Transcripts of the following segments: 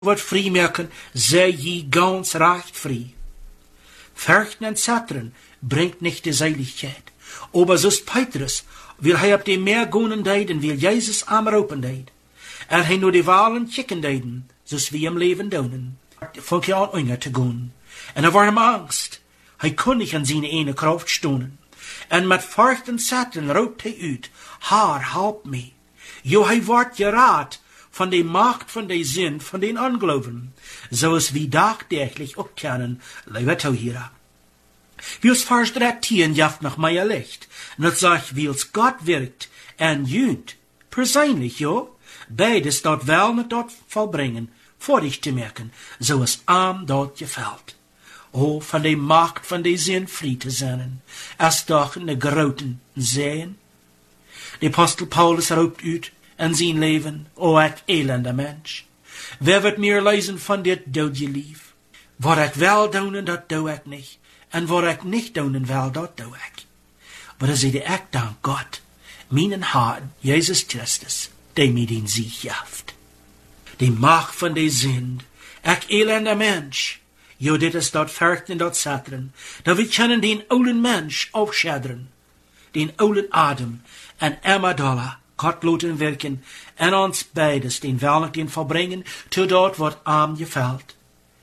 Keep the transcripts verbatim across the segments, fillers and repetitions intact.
wat vrijmerken, sei je ganz recht frei. Fürchten und Zattern bringt nicht die Seiligkeit. Aber so ist Petrus, will hij op die meer gonen deiden, wil Jezus aanroepen deed. En hij nur die walen chicken deiden, zoals wie hem leven donen. Vond je aan unger te gaan. En er war hem angst. Hij kon niet aan zijn ene kracht stonen. En met furcht en Zattern roept hij uit, Haar, help me. Jo, hij wordt geraad van de macht van de zin van den Ungloven, zoals wie dagtäglich ook kennen, lieve toehira. Wils vars drettien jaft nach meier Licht, en het sagt, wils Gott wirkt en jünt, persönlich, jo, beides dort wel nicht dort vollbringen, vor dich zu merken, zoals am dort gefällt. O, van de macht van de zin frei te zijn, als doch ne groten zeen. De apostel Paulus roept uit en zijn leven, o, ek elende mens. Wer wird mir lezen van dit dood je lief? Wat ik wel doen, dat doe ik niet. En wat ik niet doen wil, dat doe ik. Maar dan zei ik dank God, mijn Herr, Jezus Christus, die mij den Sieg jaft. Die macht van de zind, ik elende mens. Jo, dit is dat Furchten en dat Zattern, dat we kunnen den oulen mens aufschädern, den oulen Adam en Emma Dollar, Gott loten werken, en ons beides den welnig den volbrengen, tot dat wat am gefällt.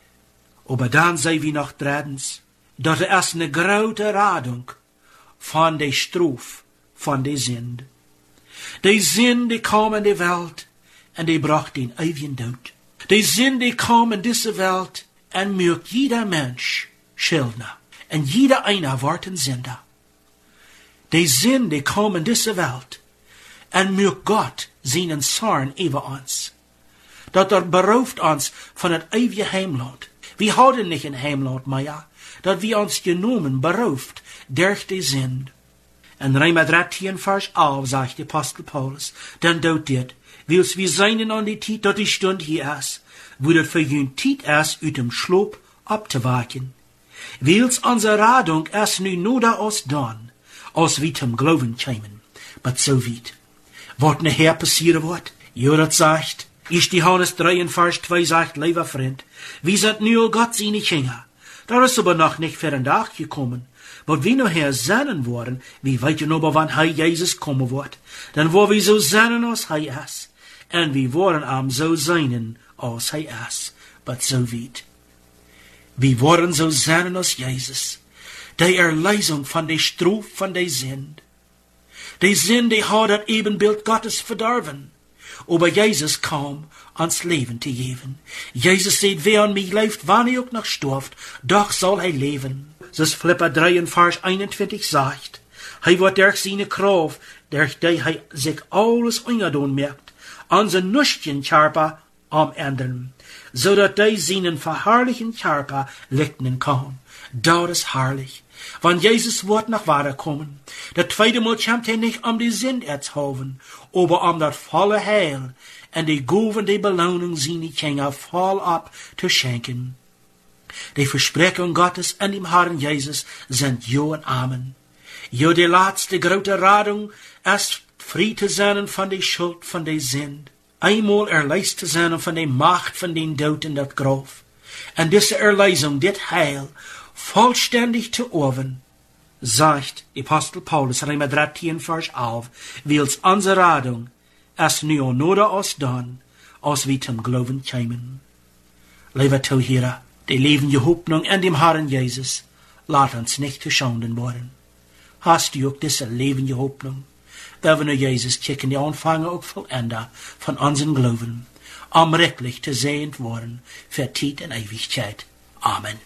Aber dan sei wie noch drittens, dat er is een grote radung van de stroef van de zind. De zind die kwam in de welt en die bracht den eeuwigen dood. De zind die kwam in deze welt en maakt jeder mens schildner en jeder einer wordt een zinder. De zind die kwam in deze welt en maakt God zijn zorn over ons. Dat er berooft ons van het eeuwige heimland. We houden niet een heimland, maar ja, dat we ons genomen berooft durch de zind. En Römer drettien vers elf zegt de apostel Paulus, dan doet dit, wils we zijn aan die tijd dat die stund hier is, wo het voor jullie tijd is uit dem Schloop op te waken. Wils onze radung is nu nodig als dan, als we zum Glauben komen. Maar zo weit. Wat nachher passieren wordt, jo dat zegt, is die Johannes drie vers twee zegt, lieber vriend, we zijn nu al Gott seine Kinder. Daar is aber noch nicht für den Tag gekommen. Wat we nachher zijn worden, wie weet je nog wann hij Jezus komen wordt, dan worden we zo zijn als hij is. En we worden am zo zijn als hij is. Maar zo weit. We worden zo zijn als Jezus. De erleisung van de stroef van de zind. De zind die had het ebenbeeld Gottes verdorven. Aber Jezus kwam ans Leben te geven. Jezus zei, wer an mich leeft, wanneer hij ook nog storft, doch zal hij leven. Zoals Philippa drie vers eenentwintig zegt, hij wordt durch seine Kraft, durch die hij zich alles ongedaan merkt, an zijn nustjen Körper am ändern, zodat hij seinen verherrlichen Körper lichten kan. Dat is herrlich. Want Jezus wordt nog ware komen. De tweede Mal komt hij niet om die zin te houden, aber om dat volle heil en de goven de beloning zijn Kinder volop te schenken. De versprechen Gottes en dem Herrn Jesus sind Jo en Amen. Jo, de laatste grote radung ist frei te zijn van de schuld van de zind. Einmal erleist te zijn van de macht van den dood in dat graf. En diese Erleisung, dit heil, vollständig zu oven, sagt Apostel Paulus, Römer drettien vers elf, wils onze radung es nu nodig als dan, als we zum Glauben komen. Lieve toehira, die levende Hoffnung in dem Herrn Jesus, laat uns nicht zu Schanden worden. Hast du auch diese levende Hoffnung? Da wir nur Jesus kicken, die Anfänger auch vollender von unseren Glauben, um rechtlich zu sehend worden, für Zeit und Ewigkeit. Amen.